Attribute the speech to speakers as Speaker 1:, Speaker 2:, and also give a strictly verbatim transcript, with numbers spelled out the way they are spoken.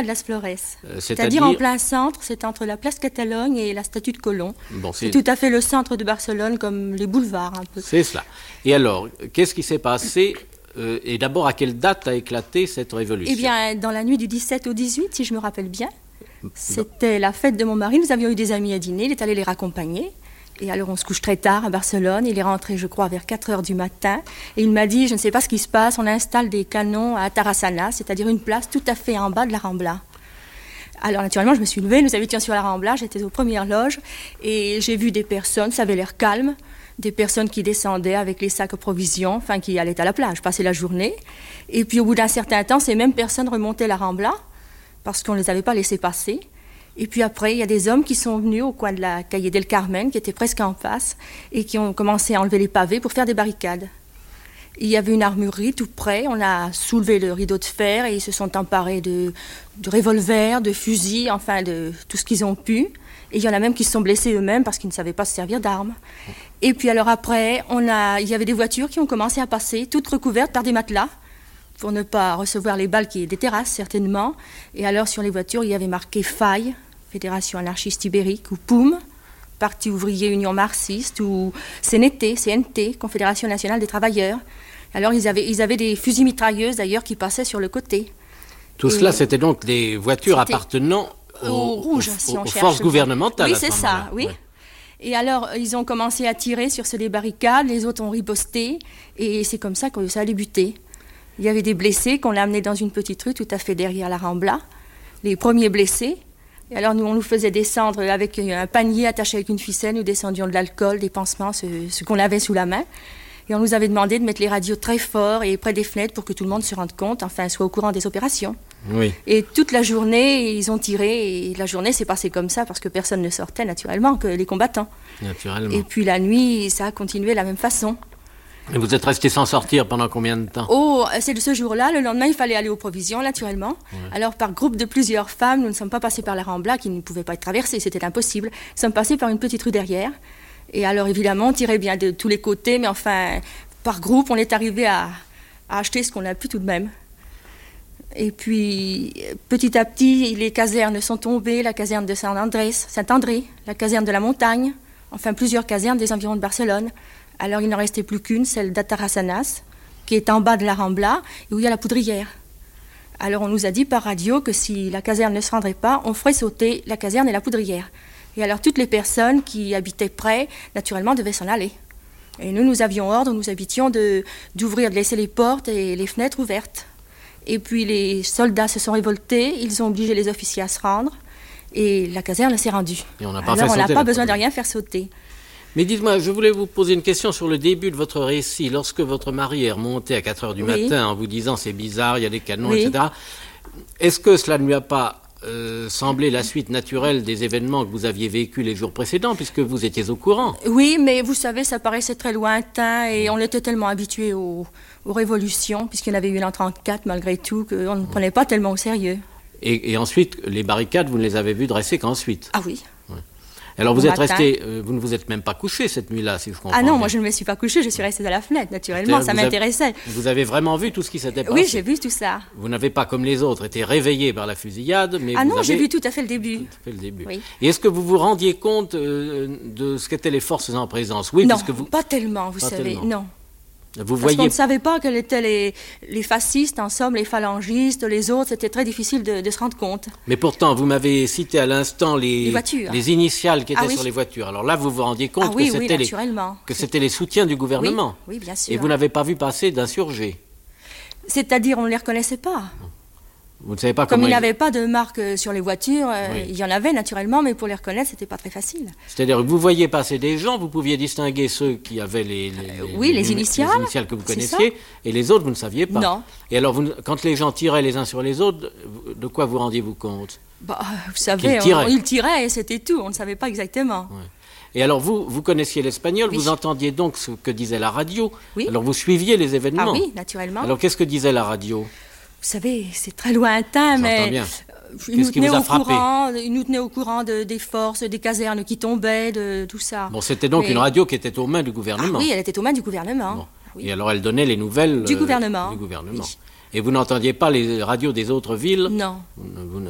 Speaker 1: Plaza de las Flores. Euh,
Speaker 2: c'est-à-dire...
Speaker 1: c'est-à-dire en plein centre, c'est entre la place Catalogne et la statue de Colomb. Bon, c'est... c'est tout à fait le centre de Barcelone, comme les boulevards un peu.
Speaker 2: C'est cela. Et alors, qu'est-ce qui s'est passé euh, et d'abord, à quelle date a éclaté cette révolution?
Speaker 1: Eh bien, dans la nuit du dix-sept au dix-huit, si je me rappelle bien. C'était la fête de mon mari. Nous avions eu des amis à dîner. Il est allé les raccompagner. Et alors, on se couche très tard à Barcelone. Il est rentré, je crois, vers quatre heures du matin. Et il m'a dit, je ne sais pas ce qui se passe, on installe des canons à Tarassana, c'est-à-dire une place tout à fait en bas de la Rambla. Alors, naturellement, je me suis levée. Nous habitions sur la Rambla. J'étais aux premières loges. Et j'ai vu des personnes, ça avait l'air calme, des personnes qui descendaient avec les sacs à provisions, enfin, qui allaient à la plage, passer la journée. Et puis, au bout d'un certain temps, ces mêmes personnes remontaient la Rambla, parce qu'on ne les avait pas laissés passer. Et puis après, il y a des hommes qui sont venus au coin de la Calle del Carmen, qui était presque en face, et qui ont commencé à enlever les pavés pour faire des barricades. Il y avait une armurerie tout près, on a soulevé le rideau de fer, et ils se sont emparés de, de revolvers, de fusils, enfin de tout ce qu'ils ont pu. Et il y en a même qui se sont blessés eux-mêmes parce qu'ils ne savaient pas se servir d'armes. Et puis alors après, on a, il y avait des voitures qui ont commencé à passer, toutes recouvertes par des matelas, pour ne pas recevoir les balles qui des terrasses, certainement. Et alors, sur les voitures, il y avait marqué F A I, Fédération anarchiste ibérique, ou P O U M, Parti ouvrier Union marxiste, ou C N T, C N T, Confédération nationale des travailleurs. Alors, ils avaient, ils avaient des fusils mitrailleuses, d'ailleurs, qui passaient sur le côté.
Speaker 2: Tout Et cela, c'était donc des voitures appartenant aux,
Speaker 1: au rouge,
Speaker 2: aux,
Speaker 1: si on
Speaker 2: aux
Speaker 1: cherche.
Speaker 2: forces gouvernementales.
Speaker 1: Oui, c'est ça, oui. Ouais. Et alors, ils ont commencé à tirer sur ces barricades, les autres ont riposté, et c'est comme ça que ça a débuté. Il y avait des blessés qu'on a amenés dans une petite rue tout à fait derrière la Rambla, les premiers blessés. Et alors nous, on nous faisait descendre avec un panier attaché avec une ficelle, nous descendions de l'alcool, des pansements, ce, ce qu'on avait sous la main. Et on nous avait demandé de mettre les radios très fort et près des fenêtres pour que tout le monde se rende compte, enfin soit au courant des opérations.
Speaker 2: Oui.
Speaker 1: Et toute la journée, ils ont tiré, et la journée s'est passée comme ça parce que personne ne sortait naturellement, que les combattants.
Speaker 2: Naturellement.
Speaker 1: Et puis la nuit, ça a continué de la même façon.
Speaker 2: Et vous êtes resté sans sortir pendant combien de temps?
Speaker 1: Oh, c'est de ce jour-là. Le lendemain, il fallait aller aux provisions, naturellement. Ouais. Alors, par groupe de plusieurs femmes, nous ne sommes pas passés par la Rambla, qui ne pouvait pas être traversée, c'était impossible. Nous sommes passés par une petite rue derrière. Et alors, évidemment, on tirait bien de tous les côtés, mais enfin, par groupe, on est arrivé à, à acheter ce qu'on a pu tout de même. Et puis, petit à petit, les casernes sont tombées, la caserne de Saint-André, Saint-André, la caserne de la Montagne, enfin, plusieurs casernes des environs de Barcelone. Alors, il n'en restait plus qu'une, celle d'Atarassanas, qui est en bas de la Rambla, et où il y a la poudrière. Alors, on nous a dit par radio que si la caserne ne se rendrait pas, on ferait sauter la caserne et la poudrière. Et alors, toutes les personnes qui habitaient près, naturellement, devaient s'en aller. Et nous, nous avions ordre, nous habitions de, d'ouvrir, de laisser les portes et les fenêtres ouvertes. Et puis, les soldats se sont révoltés, ils ont obligé les officiers à se rendre, et la caserne s'est rendue.
Speaker 2: Et on n'a pas
Speaker 1: alors,
Speaker 2: fait
Speaker 1: on n'a pas besoin
Speaker 2: poudrière.
Speaker 1: de rien faire sauter.
Speaker 2: Mais dites-moi, je voulais vous poser une question sur le début de votre récit. Lorsque votre mari est remonté à quatre heures du
Speaker 1: oui.
Speaker 2: matin en vous disant c'est bizarre, il y a des canons,
Speaker 1: oui.
Speaker 2: et cetera, est-ce que cela ne lui a pas euh, semblé la suite naturelle des événements que vous aviez vécus les jours précédents, puisque vous étiez au courant?
Speaker 1: Oui, mais vous savez, ça paraissait très lointain et on était tellement habitués aux, aux révolutions, puisqu'il y en avait eu en trente-quatre malgré tout, qu'on ne prenait pas tellement au sérieux.
Speaker 2: Et, et ensuite, les barricades, vous ne les avez vues dresser qu'ensuite?
Speaker 1: Ah oui.
Speaker 2: Ouais. Alors vous
Speaker 1: Au
Speaker 2: êtes
Speaker 1: matin.
Speaker 2: resté, euh, vous ne vous êtes même pas couché cette nuit-là, si je comprends
Speaker 1: Ah non,
Speaker 2: bien.
Speaker 1: moi je ne me suis pas couchée, je suis restée à la fenêtre, naturellement, ça
Speaker 2: vous avez,
Speaker 1: m'intéressait.
Speaker 2: Vous avez vraiment vu tout ce qui s'était passé?
Speaker 1: Oui, j'ai vu tout ça.
Speaker 2: Vous n'avez pas, comme les autres, été réveillé par la fusillade, mais
Speaker 1: Ah
Speaker 2: vous
Speaker 1: non,
Speaker 2: avez
Speaker 1: j'ai vu tout à fait le début.
Speaker 2: fait le début.
Speaker 1: Oui.
Speaker 2: Et est-ce que vous vous rendiez compte euh, de ce qu'étaient les forces en présence? Oui,
Speaker 1: non,
Speaker 2: parce que vous...
Speaker 1: pas tellement, vous
Speaker 2: pas
Speaker 1: savez,
Speaker 2: tellement.
Speaker 1: non.
Speaker 2: Vous
Speaker 1: Parce
Speaker 2: voyez...
Speaker 1: qu'on ne savait pas quels étaient les, les fascistes, en somme, les phalangistes, les autres, c'était très difficile de, de se rendre compte.
Speaker 2: Mais pourtant, vous m'avez cité à l'instant les,
Speaker 1: les, voitures.
Speaker 2: les initiales qui étaient
Speaker 1: ah, oui.
Speaker 2: sur les voitures. Alors là, vous vous rendiez compte
Speaker 1: ah, oui,
Speaker 2: que,
Speaker 1: oui,
Speaker 2: c'était les, que c'était les soutiens du gouvernement.
Speaker 1: Oui, oui, bien sûr.
Speaker 2: Et vous n'avez pas vu passer d'insurgés.
Speaker 1: C'est-à-dire, on ne les reconnaissait pas.
Speaker 2: Vous ne savez pas
Speaker 1: Comme
Speaker 2: comment
Speaker 1: il n'y
Speaker 2: ils...
Speaker 1: avait pas de marque sur les voitures, euh,
Speaker 2: Oui.
Speaker 1: il y en avait naturellement, mais pour les reconnaître, c'était pas très facile.
Speaker 2: C'est-à-dire que vous voyiez passer des gens, vous pouviez distinguer ceux qui avaient les, les,
Speaker 1: Euh, oui, les initiales.
Speaker 2: les initiales que vous
Speaker 1: C'est
Speaker 2: connaissiez, et les autres, vous ne saviez pas.
Speaker 1: Non.
Speaker 2: Et alors, vous, quand les gens tiraient les uns sur les autres, de quoi vous rendiez-vous compte?
Speaker 1: Bah, vous savez,
Speaker 2: Qu'ils tiraient.
Speaker 1: on- ils tiraient et c'était tout, on ne savait pas exactement.
Speaker 2: Ouais. Et alors, vous, vous connaissiez l'espagnol,
Speaker 1: Oui.
Speaker 2: vous entendiez donc ce que disait la radio.
Speaker 1: Oui.
Speaker 2: Alors, vous suiviez les événements.
Speaker 1: Ah oui, naturellement.
Speaker 2: Alors, qu'est-ce que disait la radio?
Speaker 1: Vous savez, c'est très lointain,
Speaker 2: J'entends
Speaker 1: mais
Speaker 2: bien.
Speaker 1: euh,
Speaker 2: Qu'est-ce
Speaker 1: il nous
Speaker 2: qui
Speaker 1: tenait
Speaker 2: vous a
Speaker 1: au
Speaker 2: frappé?
Speaker 1: courant, il nous tenait au courant de, des forces, des casernes qui tombaient, de tout ça.
Speaker 2: Bon, c'était donc
Speaker 1: Mais-
Speaker 2: une radio qui était aux mains du
Speaker 1: Ah
Speaker 2: gouvernement.
Speaker 1: oui, elle était aux mains du gouvernement.
Speaker 2: Bon.
Speaker 1: Oui.
Speaker 2: Et alors, elle donnait les nouvelles
Speaker 1: Du
Speaker 2: euh,
Speaker 1: gouvernement.
Speaker 2: du gouvernement.
Speaker 1: Oui.
Speaker 2: Et vous n'entendiez pas les radios des autres villes?
Speaker 1: Non.
Speaker 2: Vous ne- vous ne-